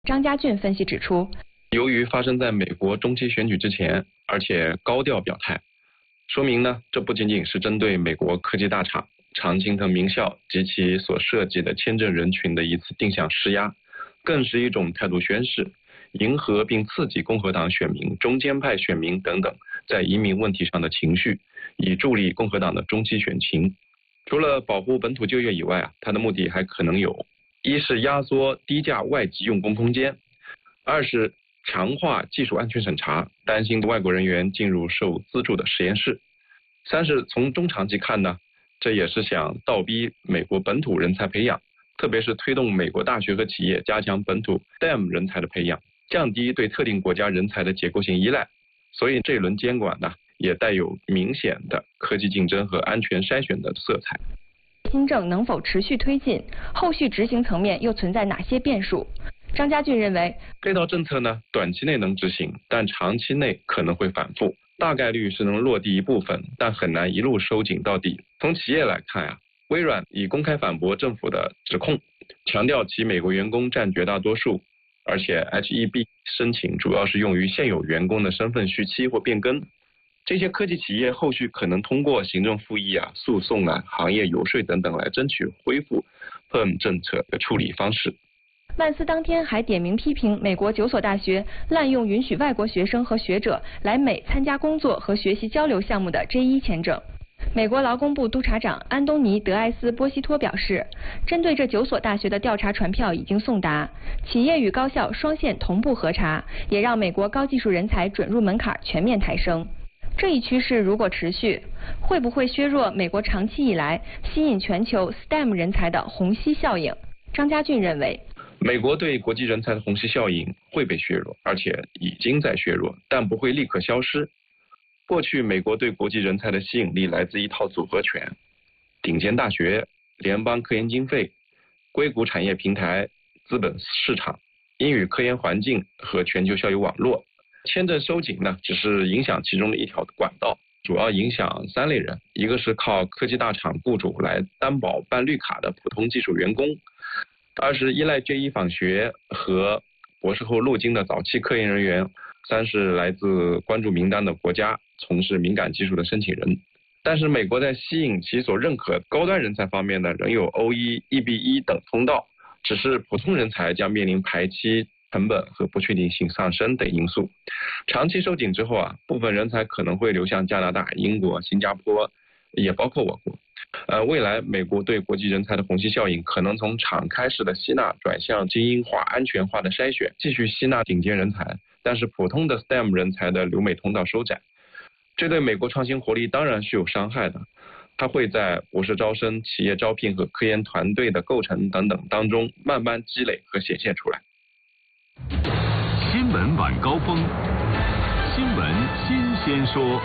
张家俊分析指出， 由于发生在美国中期选举之前，而且高调表态，说明呢，这不仅仅是针对美国科技大厂、常青藤名校及其所涉及的签证人群的一次定向施压，更是一种态度宣示，迎合并刺激共和党选民、中间派选民等等在移民问题上的情绪，以助力共和党的中期选情。除了保护本土就业以外它的目的还可能有：一是压缩低价外籍用工空间；二是强化技术安全审查，担心外国人员进入受资助的实验室；三是从中长期看呢，这也是想倒逼美国本土人才培养，特别是推动美国大学和企业加强本土 STEM 人才的培养，降低对特定国家人才的结构性依赖。所以这一轮监管呢，也带有明显的科技竞争和安全筛选的色彩。 新政能否持续推进，后续执行层面又存在哪些变数？张家俊认为， 这套政策呢，短期内能执行，但长期内可能会反复，大概率是能落地一部分，但很难一路收紧到底。从企业来看微软已公开反驳政府的指控，强调其美国员工占绝大多数，而且 H-1B 申请主要是用于现有员工的身份续期或变更。这些科技企业后续可能通过行政复议诉讼行业游说等等来争取恢复 PERM 政策的处理方式。 万斯当天还点名批评美国9所大学滥用允许外国学生和学者来美参加工作和学习交流项目的 J1 签证。美国劳工部督察长安东尼·德埃斯波西托表示，针对这9所大学的调查传票已经送达，企业与高校双线同步核查，也让美国高技术人才准入门槛全面抬升。这一趋势如果持续，会不会削弱美国长期以来吸引全球 STEM 人才的虹吸效应？张家俊认为， 美国对国际人才的虹吸效应会被削弱，而且已经在削弱，但不会立刻消失。过去美国对国际人才的吸引力来自一套组合拳：顶尖大学、联邦科研经费、硅谷产业平台、资本市场、英语科研环境和全球校友网络。签证收紧呢，只是影响其中的一条管道，主要影响3类人：一个是靠科技大厂雇主来担保办绿卡的普通技术员工；二是依赖J1访学和博士后路径的早期科研人员；三是来自关注名单的国家从事敏感技术的申请人。但是美国在吸引其所认可高端人才方面呢，仍有OE、EB1 等通道，只是普通人才将面临排期、成本和不确定性上升等因素。长期收紧之后部分人才可能会流向加拿大、英国、新加坡，也包括我国。未来美国对国际人才的虹吸效应可能从敞开式的吸纳转向精英化、安全化的筛选，继续吸纳顶尖人才，但是普通的 STEM 人才的留美通道收窄。这对美国创新活力当然是有伤害的，它会在博士招生、企业招聘和科研团队的构成等等当中慢慢积累和显现出来。 新闻晚高峰，新闻新鲜说。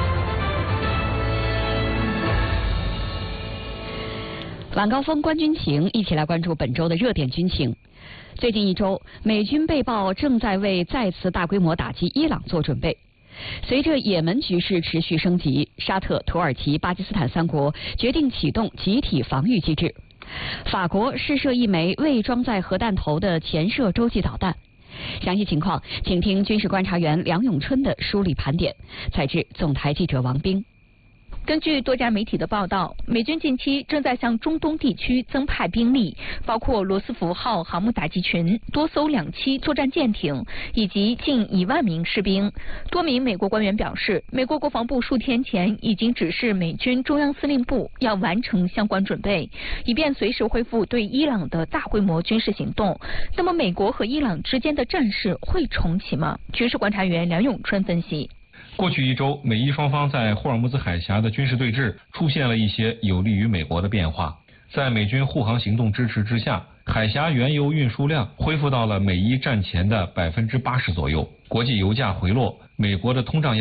晚高峰观军情，一起来关注本周的热点军情。最近一周，美军被曝正在为再次大规模打击伊朗做准备。随着也门局势持续升级，沙特、土耳其、巴基斯坦3国决定启动集体防御机制。法国试射一枚未装载核弹头的前射洲际导弹。详细情况，请听军事观察员梁永春的梳理盘点。采制总台记者王冰。 根据多家媒体的报道，美军近期正在向中东地区增派兵力，包括罗斯福号航母打击群、多艘2栖作战舰艇以及近1万名士兵。多名美国官员表示，美国国防部数天前已经指示美军中央司令部要完成相关准备，以便随时恢复对伊朗的大规模军事行动。那么，美国和伊朗之间的战事会重启吗？军事观察员梁永春分析。 过去一周，美伊双方在霍尔木兹海峡的军事对峙出现了一些有利于美国的变化。在美军护航行动支持之下，海峡原油运输量恢复到了美伊战前的80%左右，国际油价回落，美国的通胀压